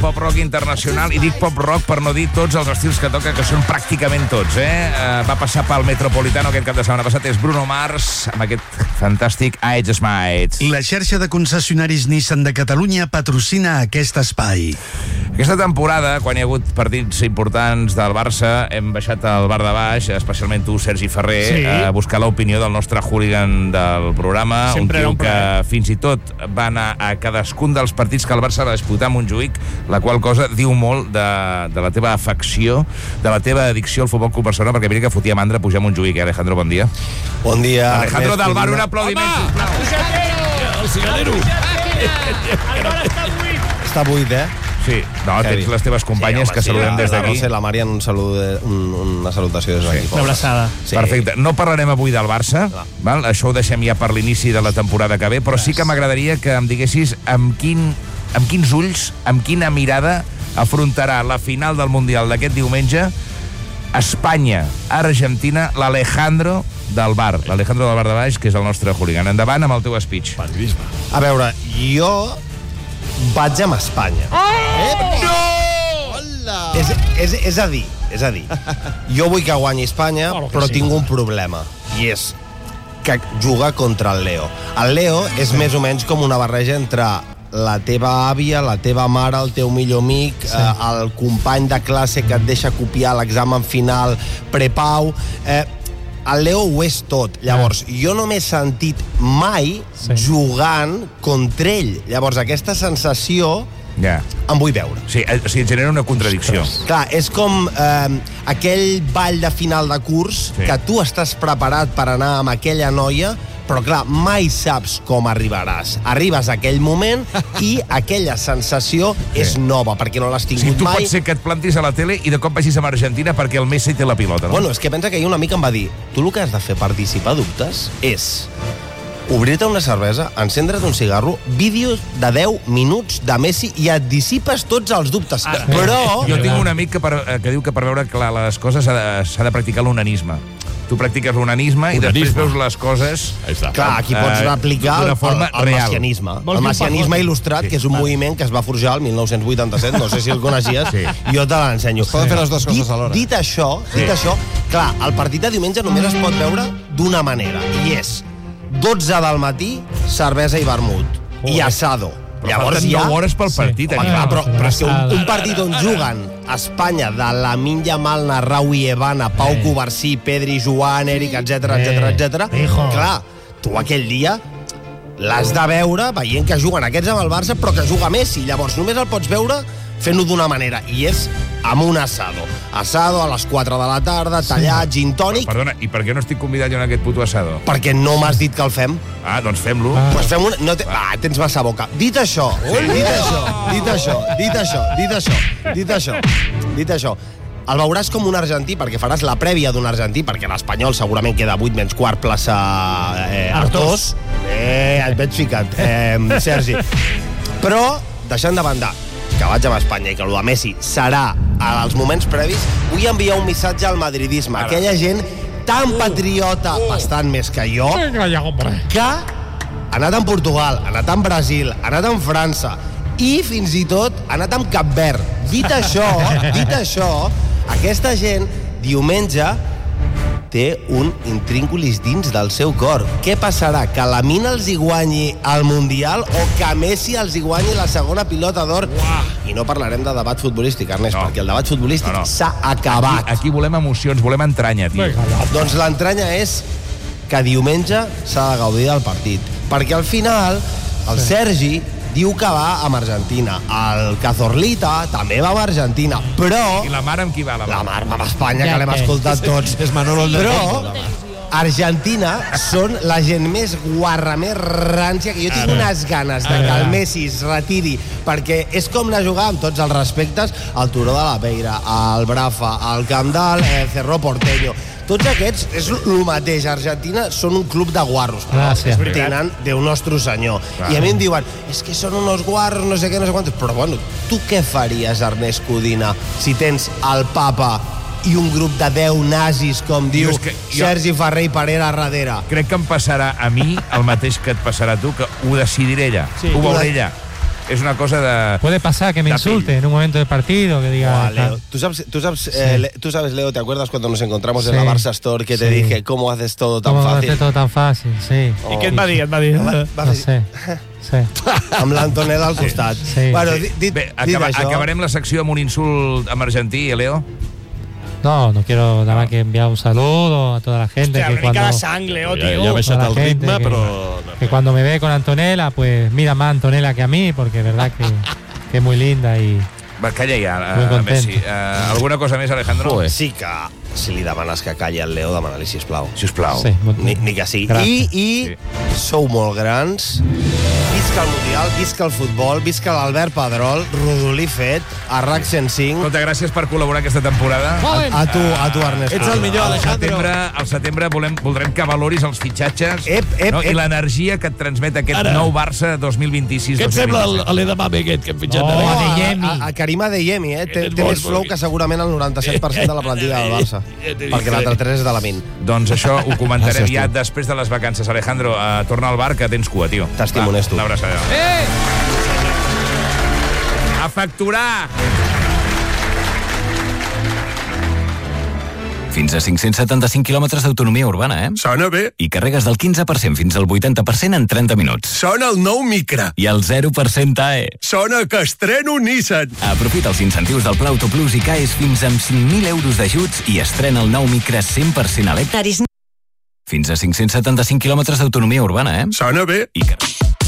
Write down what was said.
pop-rock internacional, i dic pop-rock per no dir tots els estils que toca, que són pràcticament tots, Va passar pel Metropolitano aquest cap de setmana passat, és Bruno Mars, amb aquest fantàstic I Just Might. La xarxa de concessionaris Nissan de Catalunya patrocina aquest espai. Aquesta temporada, quan hi ha hagut partits importants del Barça, hem baixat al bar de baix, especialment tu, Sergi Ferrer, a buscar l'opinió del nostre hooligan del programa, un tio que fins i tot va anar a cadascun dels partits que el Barça va disputar a Montjuïc, la qual cosa diu molt de la teva afecció, de la teva addicció al Futbol Club Barcelona, perquè mira que fotia mandra pujar a Montjuïc, Alejandro, bon dia. Bon dia. Alejandro del Bar, un aplaudiment, sisplau. El cigalero. Està buit, Sí, no, tens les teves companyes que saludem des d'aquí. La Marian, una salutació des d'aquí. Una abraçada. Perfecte. No parlarem avui del Barça, val? Això ho deixem ja per l'inici de la temporada que ve, però sí que m'agradaria que em diguessis amb quins ulls, amb quina mirada afrontarà la final del Mundial d'aquest diumenge Espanya-Argentina, l'Alejandro del Bar de baix, que és el nostre hooligan. Endavant amb el teu speech. A veure, jo vaig amb Espanya. No! És a dir, jo vull que guanyi Espanya, però tinc un problema, i és que juga contra el Leo. El Leo és més o menys com una barreja entre la teva àvia, la teva mare, el teu millor amic, el company de classe que et deixa copiar l'examen final prepau. El Leo ho és tot. Llavors, jo no m'he sentit mai jugant contra ell. Llavors, aquesta sensació em vull veure. Sí, o sigui, genera una contradicció. Clar, és com aquell ball de final de curs que tu estàs preparat per anar amb aquella noia, però clar, mai saps com arribaràs. Arribes a aquell moment i aquella sensació és nova, perquè no l'has tingut mai. Tu pots ser que et plantis a la tele i de cop vagis amb Argentina perquè el Messi té la pilota, no? Bueno, és que pensa que ahir un amic em va dir: tu el que has de fer per dissipar dubtes és obrir-te una cervesa, encendre't un cigarro, vídeos de 10 minuts de Messi i et dissipes tots els dubtes. Però... Jo tinc un amic que diu que per veure clar les coses s'ha de practicar l'onanisme. Tu practiques l'onanisme i després veus les coses... Clar, aquí pots aplicar el messianisme. El messianisme il·lustrat, que és un moviment que es va forjar el 1987, no sé si el coneixies, jo te l'ensenyo. Poden fer les dues coses alhora. Dit això, clar, el partit de diumenge només es pot veure d'una manera, i és 12 del matí, cervesa i vermut, i asado. Llavors ja... 9 hores pel partit. Però és que un partit on juguen Espanya de Lamine Yamal, Narraoui, Evana, Pau Covarsí, Pedri, Joan, Eric, etc. Clar, tu aquell dia l'has de veure veient que juguen aquests amb el Barça, però que juga Messi. Llavors només el pots veure fent-ho d'una manera, i és amb un asado. Asado a les 4 de la tarda, tallat, gin tònic... Perdona, i per què no estic convidat jo en aquest puto asado? Perquè no m'has dit que el fem. Ah, doncs fem-lo. Pues fem un... tens massa boca. Dit això, el veuràs com un argentí, perquè faràs la prèvia d'un argentí, perquè l'Espanyol segurament queda 8 menys quart plaça Artós. Et veig ficat, Sergi. Però, deixant de banda que vaig amb Espanya i que el de Messi serà als moments previs, vull enviar un missatge al madridisme, aquella gent tan patriota, bastant més que jo, que ha anat en Portugal, ha anat en Brasil, ha anat en França i fins i tot ha anat en Cap Verd. Dit això, aquesta gent diumenge té un intríngulis dins del seu cor. Què passarà? Que Lamine els hi guanyi el Mundial o que Messi els hi guanyi la segona pilota d'or? I no parlarem de debat futbolístic, Ernest, perquè el debat futbolístic s'ha acabat. Aquí volem emocions, volem entranya, tio. Doncs l'entranya és que diumenge s'ha de gaudir del partit. Perquè al final el Sergi diu que va amb Argentina. El Cazorlita també va amb Argentina, però... I la mare amb qui va? La mare va amb Espanya, que l'hem escoltat tots. És Manolo el de... Però Argentina són la gent més guarra, més rància, que jo tinc unes ganes de que el Messi es retiri, perquè és com anar a jugar, amb tots els respectes, al Turó de la Peira, al Brafa, al Camp del Cerro Porteño. Tots aquests és el mateix. Argentina són un club de guarros. Tenen Déu nostre senyor. I a mi em diuen, és que són uns guarros, no sé què, no sé quantos. Però bueno, tu què faries, Ernest Codina, si tens el papa i un grup de 10 nazis, com diu Sergi Ferrer i Parera a darrere? Crec que em passarà a mi el mateix que et passarà a tu, que ho decidiré ella. Ho veuré ella. és una cosa de... Puede pasar que me insulte en un momento del partido, que diga... Leo, tú sabes, Leo, ¿te acuerdas cuando nos encontramos en la Barça Store que te dije cómo haces todo tan fácil? ¿Cómo haces todo tan fácil? Sí. I què et va dir? No sé. Sí. Amb l'Antonella al costat. Sí. Bueno, dit això... Acabarem la secció amb un insult amb argentí, Leo? No quiero nada más que enviar un saludo a toda la gente. Hòstia, que una cuando, mica de sang, Leo, tio. Ja he baixat el ritme, però... Que cuando me ve con Antonella, pues mira más a Antonella que a mí, porque es verdad que es muy linda y... Va, calla ja, Muy Messi. Alguna cosa més, Alejandro? Sí que si li demanes que calli al Leo, demana-li, sisplau. Sisplau. Sí, Ni que sí. I sou molt grans. Visca el Mundial, visca el futbol, visca l'Albert Pedrol, Rodolí Fet, a RAC 105. Escolta, gràcies per col·laborar aquesta temporada. A tu, Ernest. Ets el millor, Alejandro. Al setembre voldrem que valoris els fitxatges i l'energia que et transmet aquest nou Barça 2026-2027. Què et sembla l'Edamame aquest que hem fitxat? A Karim Adeyemi, té més flow que segurament el 97% de la plantilla del Barça. Perquè l'altre 3 és de la Min. Doncs això ho comentarem ja després de les vacances. Alejandro, torna al bar, que tens cua, tio. T'estimo, Nesto. Una abraçada. A facturar! Fins a 575 quilòmetres d'autonomia urbana, Sona bé. I carregues del 15% fins al 80% en 30 minuts. Sona el nou Micra. I el 0% AE. Sona que estreno Nissan. Aprofita els incentius del Pla Autoplus i caes fins amb 5.000 euros d'ajuts i estrena el nou Micra 100% elèctric. Fins a 575 quilòmetres d'autonomia urbana, Sona bé. I